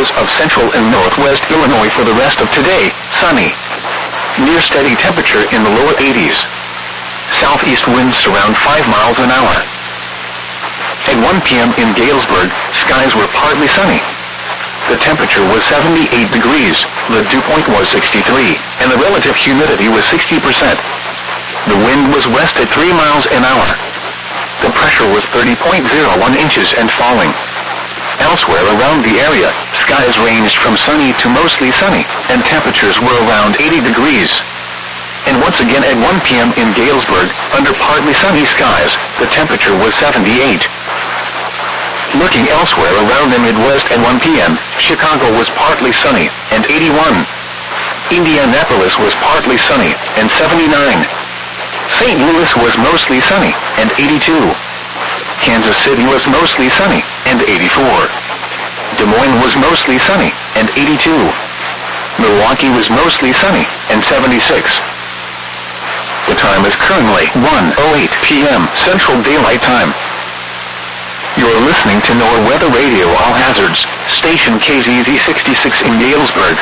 areas of central and northwest Illinois for the rest of today, sunny. Near steady temperature in the lower 80s. Southeast winds around 5 miles an hour. At 1 p.m. in Galesburg, skies were partly sunny. The temperature was 78 degrees, the dew point was 63, and the relative humidity was 60%. The wind was west at 3 miles an hour. The pressure was 30.01 inches and falling. Elsewhere around the area, skies ranged from sunny to mostly sunny, and temperatures were around 80 degrees. And once again at 1 p.m. in Galesburg, under partly sunny skies, the temperature was 78. Looking elsewhere around the Midwest at 1 p.m., Chicago was partly sunny, and 81. Indianapolis was partly sunny, and 79. St. Louis was mostly sunny, and 82. Kansas City was mostly sunny, and 84. Des Moines was mostly sunny, and 82. Milwaukee was mostly sunny, and 76. The time is currently 1:08 p.m. Central Daylight Time. You're listening to NOAA Weather Radio All Hazards, station KZZ 66 in Galesburg.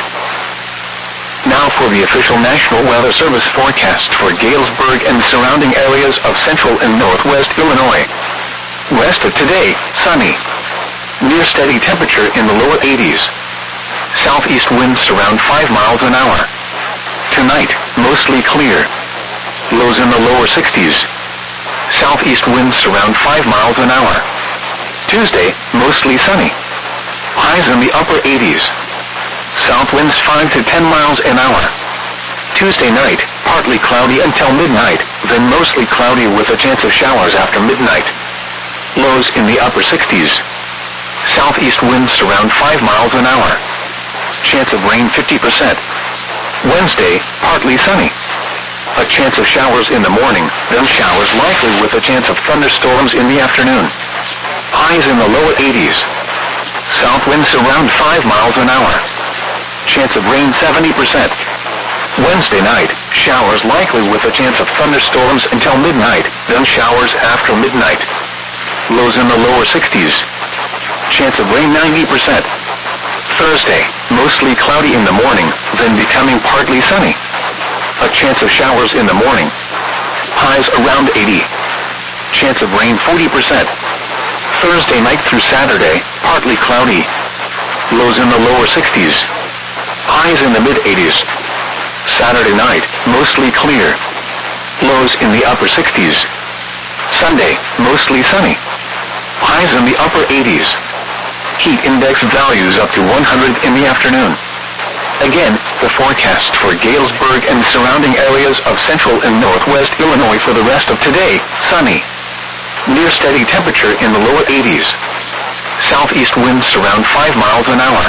Now for the official National Weather Service forecast for Galesburg and surrounding areas of central and northwest Illinois. Rest of today, sunny. Near steady temperature in the lower 80s. Southeast winds around 5 miles an hour. Tonight, mostly clear. Lows in the lower 60s. Southeast winds around 5 miles an hour. Tuesday, mostly sunny. Highs in the upper 80s. South winds 5 to 10 miles an hour. Tuesday night, partly cloudy until midnight, then mostly cloudy with a chance of showers after midnight. Lows in the upper 60s. Southeast winds around 5 miles an hour. Chance of rain 50%. Wednesday, partly sunny. A chance of showers in the morning, then showers likely with a chance of thunderstorms in the afternoon. Highs in the lower 80s. South winds around 5 miles an hour. Chance of rain 70%. Wednesday night, showers likely with a chance of thunderstorms until midnight, then showers after midnight. Lows in the lower 60s. Chance of rain 90%. Thursday, mostly cloudy in the morning, then becoming partly sunny. A chance of showers in the morning. Highs around 80. Chance of rain 40%. Thursday night through Saturday, partly cloudy. Lows in the lower 60s. Highs in the mid-80s. Saturday night, mostly clear. Lows in the upper 60s. Sunday, mostly sunny. Highs in the upper 80s. Heat index values up to 100 in the afternoon. Again, the forecast for Galesburg and surrounding areas of central and northwest Illinois for the rest of today, sunny. Near steady temperature in the lower 80s. Southeast winds around 5 miles an hour.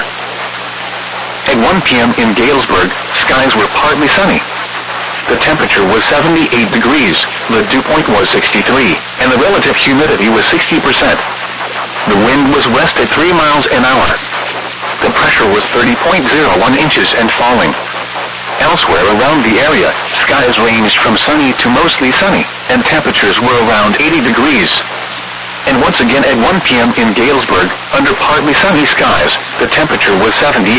At 1 p.m. in Galesburg, skies were partly sunny. The temperature was 78 degrees, the dew point was 63, and the relative humidity was 60%. The wind was west at 3 miles an hour. The pressure was 30.01 inches and falling. Elsewhere around the area, skies ranged from sunny to mostly sunny, and temperatures were around 80 degrees. And once again at 1 p.m. in Galesburg, under partly sunny skies, the temperature was 78.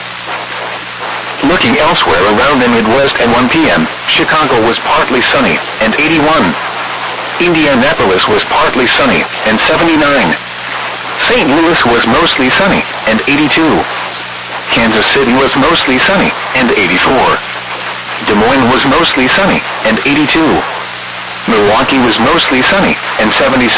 Looking elsewhere around the Midwest at 1 p.m., Chicago was partly sunny, and 81. Indianapolis was partly sunny, and 79. St. Louis was mostly sunny, and 82. Kansas City was mostly sunny, and 84. Des Moines was mostly sunny, and 82. Milwaukee was mostly sunny, and 76.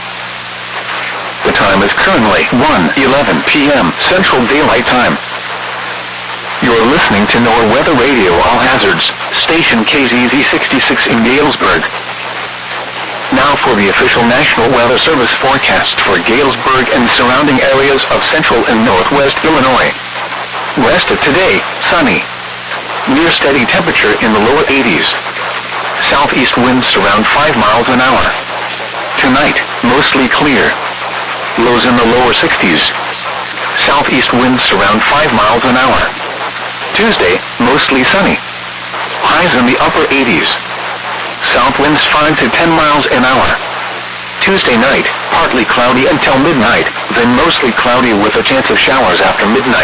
The time is currently 1:11 p.m. Central Daylight Time. You're listening to NOAA Weather Radio All Hazards, station KZZ 66 in Galesburg. Now for the official National Weather Service forecast for Galesburg and surrounding areas of central and northwest Illinois. Rest of today, sunny. Near steady temperature in the lower 80s. Southeast winds around 5 miles an hour. Tonight, mostly clear. Lows in the lower 60s. Southeast winds around 5 miles an hour. Tuesday, mostly sunny. Highs in the upper 80s. South winds 5 to 10 miles an hour. Tuesday night, partly cloudy until midnight, then mostly cloudy with a chance of showers after midnight.